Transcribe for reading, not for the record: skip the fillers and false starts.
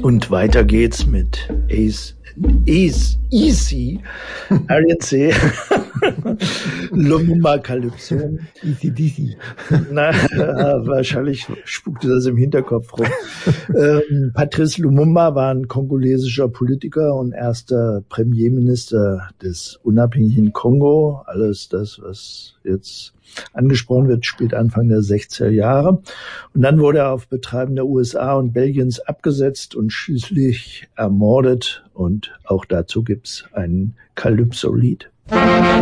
Und weiter geht's mit Easy, RNC, Lumumba Calypso. Easy DC. Na, wahrscheinlich spukte das im Hinterkopf rum. Patrice Lumumba war ein kongolesischer Politiker und erster Premierminister des unabhängigen Kongo. Alles das, was jetzt angesprochen wird, spielt Anfang der 60er Jahre. Und dann wurde er auf Betreiben der USA und Belgiens abgesetzt und schließlich ermordet. Und auch dazu gibt's ein Calypso-Lied.